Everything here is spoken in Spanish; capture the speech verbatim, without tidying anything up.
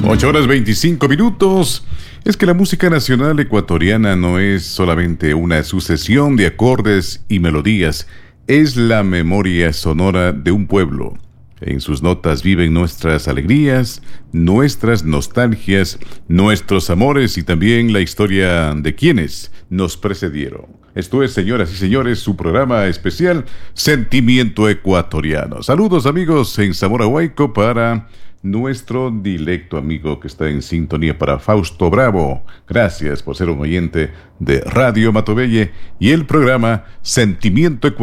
ocho horas veinticinco minutos. Es que la música nacional ecuatoriana no es solamente una sucesión de acordes y melodías, es la memoria sonora de un pueblo. En sus notas viven nuestras alegrías, nuestras nostalgias, nuestros amores y también la historia de quienes nos precedieron. Esto es, señoras y señores, su programa especial Sentimiento Ecuatoriano. Saludos, amigos, en Zamora Huayco para nuestro directo amigo que está en sintonía, para Fausto Bravo. Gracias por ser un oyente de Radio Matobelle y el programa Sentimiento Ecuatoriano.